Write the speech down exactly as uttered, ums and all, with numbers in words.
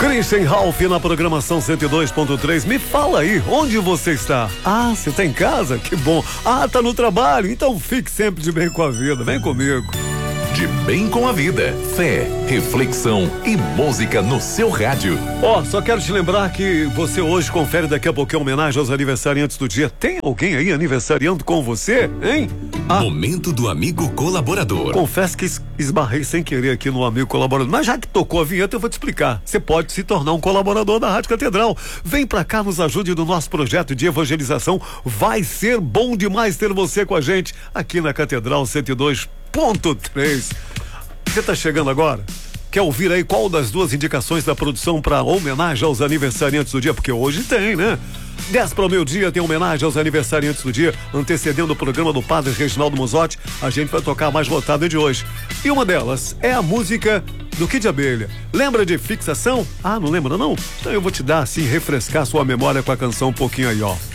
Christian Ralph na programação cento e dois ponto três. Me fala aí, onde você está? Ah, você tá em casa? Que bom. Ah, tá no trabalho? Então fique sempre de bem com a vida. Vem comigo. De bem com a vida, fé, reflexão e música no seu rádio. Ó, oh, só quero te lembrar que você hoje confere daqui a pouquinho homenagem aos aniversariantes do dia. Tem alguém aí aniversariando com você, hein? Ah, momento do amigo colaborador. Confesso que esbarrei sem querer aqui no amigo colaborador, mas já que tocou a vinheta eu vou te explicar. Você pode se tornar um colaborador da Rádio Catedral. Vem pra cá, nos ajude no nosso projeto de evangelização. Vai ser bom demais ter você com a gente aqui na Catedral cento e dois ponto três. Você tá chegando agora? Quer ouvir aí qual das duas indicações da produção para homenagem aos aniversariantes do dia? Porque hoje tem, né? dez para o meio-dia tem homenagem aos aniversariantes do dia, antecedendo o programa do Padre Reginaldo Musotti. A gente vai tocar a mais votada de hoje. E uma delas é a música do Kid Abelha. Lembra de Fixação? Ah, não lembra não? Então eu vou te dar assim, refrescar sua memória com a canção um pouquinho aí, ó.